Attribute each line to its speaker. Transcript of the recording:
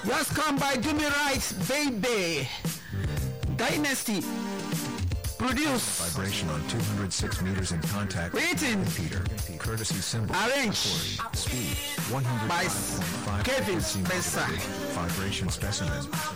Speaker 1: Just come by, do me right, baby. Dynasty. Produce.
Speaker 2: Vibration on 206 meters in contact.
Speaker 1: Waiting.
Speaker 2: Peter. Courtesy symbol.
Speaker 1: Arrange.
Speaker 2: Speed.
Speaker 1: By
Speaker 2: 105.5
Speaker 1: Kevin Spencer.
Speaker 2: Vibration specimen.